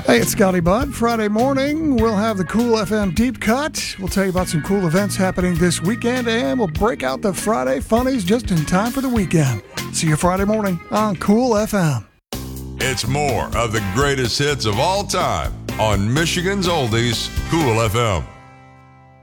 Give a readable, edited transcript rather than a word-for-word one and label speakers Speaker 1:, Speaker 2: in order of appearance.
Speaker 1: Hey, it's Scotty Budd. Friday morning, we'll have the Cool FM Deep Cut. We'll tell you about some cool events happening this weekend, and we'll break out the Friday funnies just in time for the weekend. See you Friday morning on Cool FM.
Speaker 2: It's more of the greatest hits of all time on Michigan's Oldies, Cool FM.